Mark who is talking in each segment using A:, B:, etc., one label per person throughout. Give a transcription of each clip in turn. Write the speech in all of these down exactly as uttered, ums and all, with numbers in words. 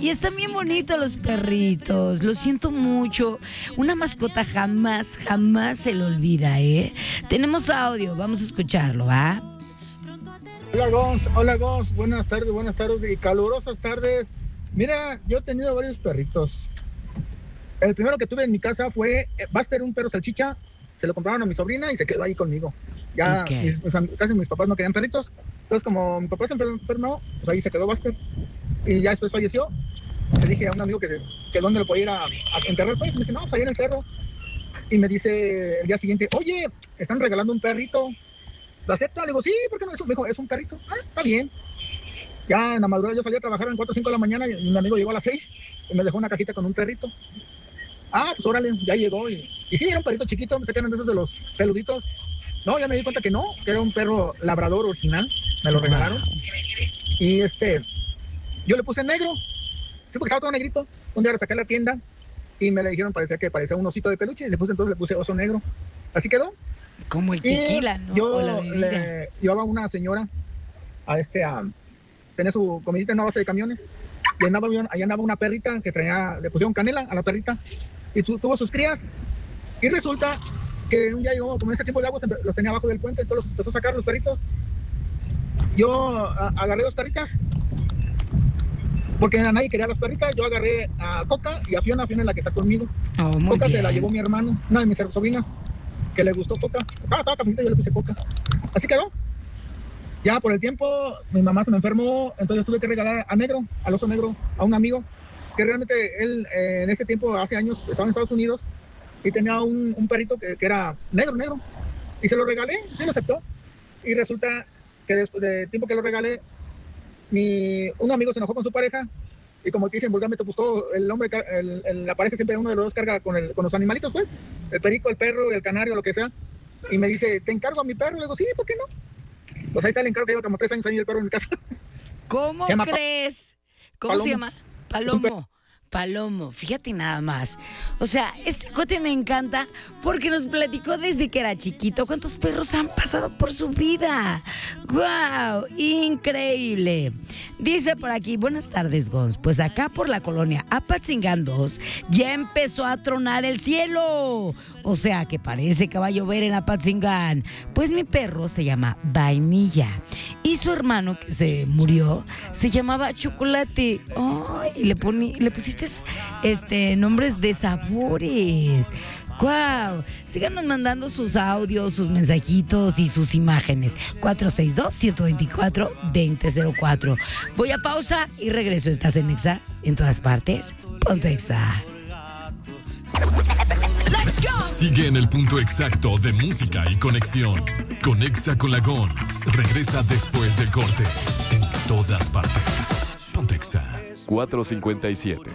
A: Y están bien bonitos los perritos. Lo siento mucho. Una mascota jamás, jamás se le olvida, ¿eh? Tenemos audio, vamos a escucharlo, ¿va?
B: Hola, Gons. Hola, Gons. Buenas tardes, buenas tardes y calurosas tardes. Mira, yo he tenido varios perritos. El primero que tuve en mi casa fue Buster, un perro salchicha. Se lo compraron a mi sobrina y se quedó ahí conmigo. Ya okay. mis, mis, casi mis papás no querían perritos. Entonces, como mi papá se enfermó, pues ahí se quedó Buster. Y ya después falleció. Le dije a un amigo que, que dónde lo podía ir a, a enterrar. Pues me dice, no, pues ahí en el cerro. Y me dice el día siguiente, oye, están regalando un perrito. ¿Lo acepta? Le digo, sí, ¿por qué no? Me dijo, es un perrito. Ah, está bien. Ya en la madrugada yo salí a trabajar a las cuatro o cinco de la mañana y mi amigo llegó a las seis y me dejó una cajita con un perrito. Ah, pues órale, ya llegó. Y, y sí, era un perrito chiquito, me sacaron de esos de los peluditos. No, ya me di cuenta que no, que era un perro labrador original. Me lo regalaron. Y este, yo le puse negro. Sí, porque estaba todo negrito. Un día lo saqué a la tienda y me le dijeron, parecía que parecía un osito de peluche. Y le puse, entonces le puse oso negro. Así quedó.
A: Como el tequila, ¿no?
B: Yo le llevaba a una señora a este, a tener su comidita en una base de camiones. Y andaba, ahí andaba una perrita que traía, le pusieron canela a la perrita. Y su, tuvo sus crías. Y resulta que un día llegó, como en ese tiempo de agua, los tenía abajo del puente, entonces los empezó a sacar los perritos. Yo a, agarré dos perritas, porque nadie quería las perritas. Yo agarré a Coca y a Fiona, Fiona es la que está conmigo.
A: Oh,
B: Coca
A: bien.
B: Se la llevó mi hermano, una de mis sobrinas, que le gustó Coca. Ah, estaba camiseta, yo le puse Coca. Así quedó. Ya por el tiempo, mi mamá se me enfermó, entonces tuve que regalar a Negro, al oso negro, a un amigo, que realmente él eh, en ese tiempo, hace años, estaba en Estados Unidos y tenía un, un perrito que, que era negro, negro. Y se lo regalé, y lo aceptó. Y resulta que después de tiempo que lo regalé, mi, un amigo se enojó con su pareja. Y como que dicen vulgarmente, pues todo, el hombre, el, el, la pareja siempre uno de los dos carga con, el, con los animalitos, pues. El perico, el perro, el canario, lo que sea. Y me dice, ¿te encargo a mi perro? Le digo, sí, ¿por qué no? Pues ahí está el encargo, que lleva como tres años ahí el perro en mi casa.
A: ¿Cómo crees? ¿Cómo
B: Palomo.
A: se llama? Palomo. Palomo, fíjate nada más. O sea, este cote me encanta porque nos platicó desde que era chiquito cuántos perros han pasado por su vida. ¡Guau! Increíble. Dice por aquí, buenas tardes, Gons. Pues acá por la colonia Apatzingán dos ya empezó a tronar el cielo. O sea que parece que va a llover en Apatzingán. Pues mi perro se llama Vainilla y su hermano que se murió se llamaba Chocolate. Ay, le poní, le pusiste este nombres de sabores. ¡Guau! Síganos mandando sus audios, sus mensajitos y sus imágenes. cuatro seis dos, uno dos cuatro, dos cero cero cuatro. Voy a pausa y regreso. ¿Estás en Exa? En todas partes. Ponte Exa.
C: Sigue en el punto exacto de música y conexión. Conexa con la Gons. Regresa después del corte. En todas partes. Ponte Exa.
D: cuatro cincuenta y siete.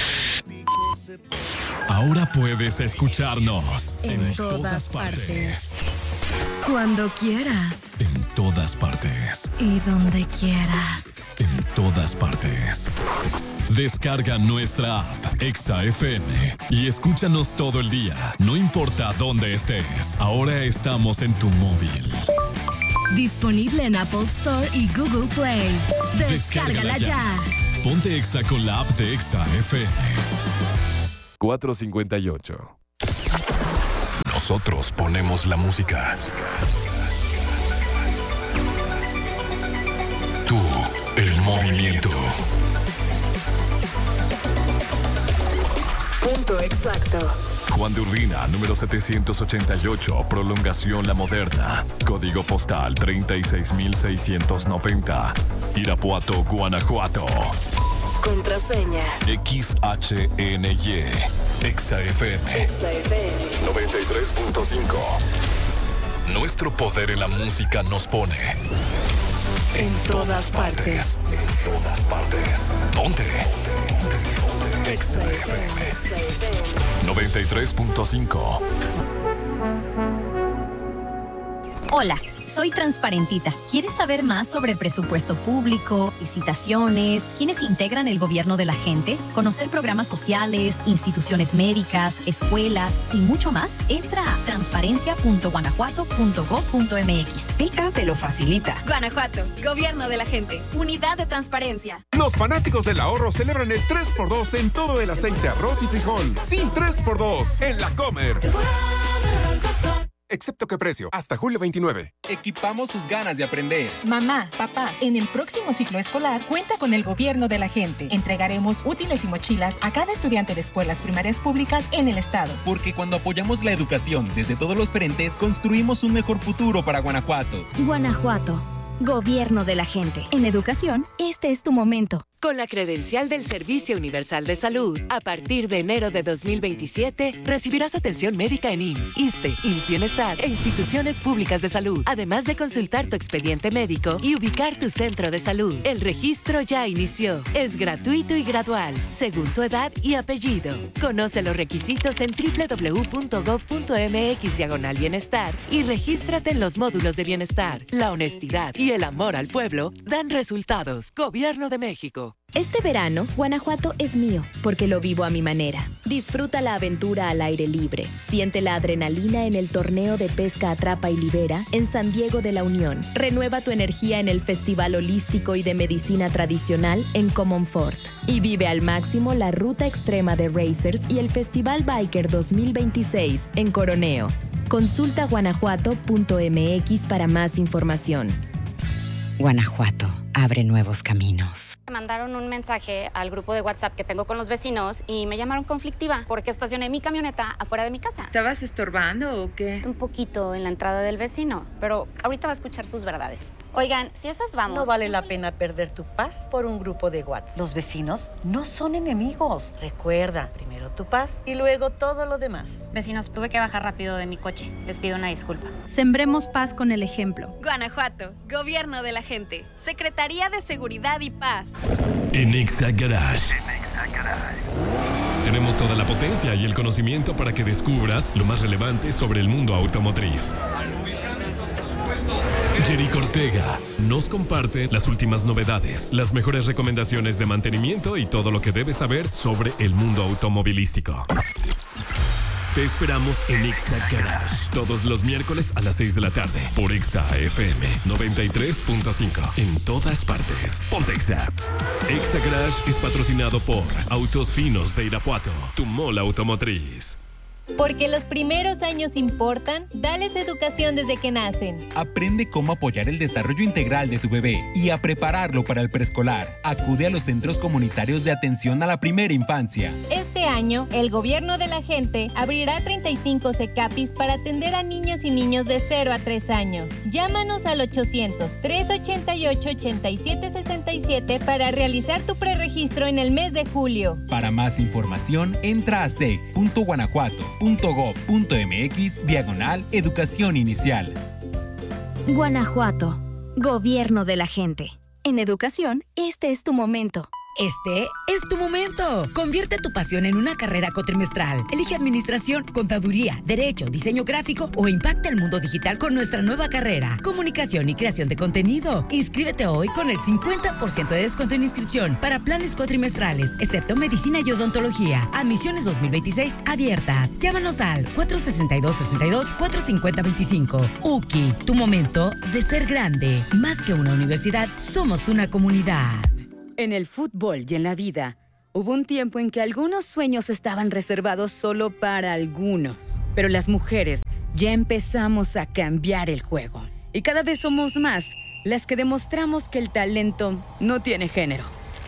C: Ahora puedes escucharnos
E: en, en todas, todas partes. partes. Cuando quieras.
C: En todas partes.
E: Y donde quieras.
C: En todas partes. Descarga nuestra app Exa F M y escúchanos todo el día. No importa dónde estés. Ahora estamos en tu móvil.
E: Disponible en Apple Store y Google Play. Descárgala, Descárgala ya. ya.
C: Ponte Exa con la app de Exa F M.
D: cuatro cincuenta y ocho.
C: Nosotros ponemos la música. Tú, el movimiento.
E: Punto exacto.
C: Juan de Urbina, número setecientos ochenta y ocho, Prolongación La Moderna. Código postal treinta y seis mil seiscientos noventa. Irapuato, Guanajuato.
E: Contraseña
C: X H N Y. Exa F M.
E: Exa F M
C: noventa y tres punto cinco. Nuestro poder en la música nos pone
E: en, en todas, todas partes.
C: partes. En todas partes. Ponte. Exa F M noventa y tres punto cinco.
F: Hola, Soy Transparentita. ¿Quieres saber más sobre presupuesto público, licitaciones, quiénes integran el gobierno de la gente, conocer programas sociales, instituciones médicas, escuelas y mucho más? Entra a transparencia punto guanajuato punto gob punto mx.
G: Pica te lo facilita.
H: Guanajuato, gobierno de la gente, unidad de transparencia.
I: Los fanáticos del ahorro celebran el tres por dos en todo el aceite, arroz y frijol. Sí, tres por dos en La Comer. Excepto que precio, hasta julio veintinueve.
J: Equipamos sus ganas de aprender.
K: Mamá, papá, en el próximo ciclo escolar cuenta con el gobierno de la gente. Entregaremos útiles y mochilas a cada estudiante de escuelas primarias públicas en el estado.
J: Porque cuando apoyamos la educación desde todos los frentes, construimos un mejor futuro para Guanajuato.
E: Guanajuato, gobierno de la gente. En educación, este es tu momento.
L: Con la credencial del Servicio Universal de Salud, a partir de enero de dos mil veintisiete, recibirás atención médica en I M S S, ISSSTE, I M S S Bienestar e instituciones públicas de salud, además de consultar tu expediente médico y ubicar tu centro de salud. El registro ya inició. Es gratuito y gradual, según tu edad y apellido. Conoce los requisitos en doble u doble u doble u punto gob punto mx diagonal bienestar y regístrate en los módulos de bienestar. La honestidad y el amor al pueblo dan resultados. Gobierno de México.
E: Este verano, Guanajuato es mío, porque lo vivo a mi manera. Disfruta la aventura al aire libre. Siente la adrenalina en el torneo de pesca Atrapa y Libera en San Diego de la Unión. Renueva tu energía en el Festival Holístico y de Medicina Tradicional en Comonfort. Y vive al máximo la Ruta Extrema de Racers y el Festival Biker dos mil veintiséis en Coroneo. Consulta guanajuato punto mx para más información.
A: Guanajuato abre nuevos caminos.
M: Me mandaron un mensaje al grupo de WhatsApp que tengo con los vecinos y me llamaron conflictiva porque estacioné mi camioneta afuera de mi casa.
N: ¿Estabas estorbando o qué?
M: Un poquito en la entrada del vecino, pero ahorita va a escuchar sus verdades. Oigan, si estas vamos...
G: No vale la pena perder tu paz por un grupo de WhatsApp. Los vecinos no son enemigos. Recuerda, primero tu paz y luego todo lo demás.
M: Vecinos, tuve que bajar rápido de mi coche. Les pido una disculpa.
E: Sembremos paz con el ejemplo.
H: Guanajuato, gobierno de la gente, Secretaría de Seguridad y Paz.
C: En Exa Garage. Tenemos toda la potencia y el conocimiento para que descubras lo más relevante sobre el mundo automotriz. Jerico Ortega nos comparte las últimas novedades, las mejores recomendaciones de mantenimiento y todo lo que debes saber sobre el mundo automovilístico. Te esperamos en Exa Garage todos los miércoles a las seis de la tarde por Exa F M noventa y tres punto cinco en todas partes. Ponte Exa. Exa Garage es patrocinado por Autos Finos de Irapuato, tu mall automotriz.
O: Porque los primeros años importan, dales educación desde que nacen.
J: Aprende cómo apoyar el desarrollo integral de tu bebé y a prepararlo para el preescolar. Acude a los centros comunitarios de atención a la primera infancia.
O: Este año, el gobierno de la gente abrirá treinta y cinco CECAPIS para atender a niñas y niños de cero a tres años. Llámanos al ochocientos, trescientos ochenta y ocho, ochenta y siete sesenta y siete para realizar tu preregistro en el mes de julio.
J: Para más información, entra a c punto guanajuato punto gob punto mx diagonal educación inicial.
E: Guanajuato, gobierno de la gente. En educación, este es tu momento.
A: Este es tu momento. Convierte tu pasión en una carrera cuatrimestral. Elige administración, contaduría, derecho, diseño gráfico o impacta el mundo digital con nuestra nueva carrera. Comunicación y creación de contenido. Inscríbete hoy con el cincuenta por ciento de descuento en inscripción para planes cuatrimestrales, excepto medicina y odontología. Admisiones dos mil veintiséis abiertas. Llámanos al cuatro sesenta y dos, sesenta y dos, cuatro cincuenta, veinticinco. U C I, tu momento de ser grande. Más que una universidad, somos una comunidad.
P: En el fútbol y en la vida, hubo un tiempo en que algunos sueños estaban reservados solo para algunos. Pero las mujeres ya empezamos a cambiar el juego. Y cada vez somos más las que demostramos que el talento no tiene género.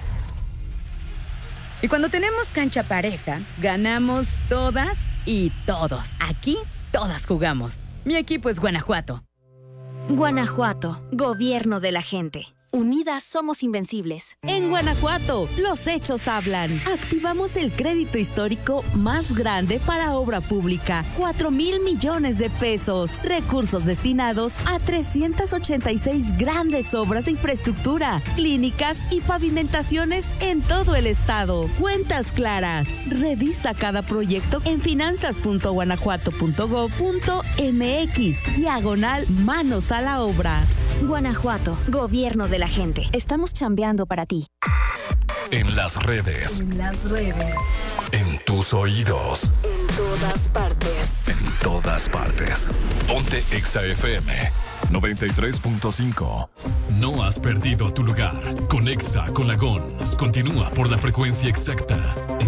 P: Y cuando tenemos cancha pareja, ganamos todas y todos. Aquí, todas jugamos. Mi equipo es Guanajuato.
E: Guanajuato, gobierno de la gente.
Q: Unidas somos invencibles.
R: En Guanajuato, los hechos hablan. Activamos el crédito histórico más grande para obra pública. cuatro mil millones de pesos. Recursos destinados a trescientas ochenta y seis grandes obras de infraestructura, clínicas y pavimentaciones en todo el estado. Cuentas claras. Revisa cada proyecto en finanzas punto guanajuato punto gob punto mx. Diagonal manos a la obra.
Q: Guanajuato, gobierno de la gente. Estamos chambeando para ti.
C: En las redes.
Q: En las redes.
C: En tus oídos.
Q: En todas partes.
C: En todas partes. Ponte Exa F M noventa y tres punto cinco. No has perdido tu lugar. Con Exa con la Gons. Continúa por la frecuencia exacta.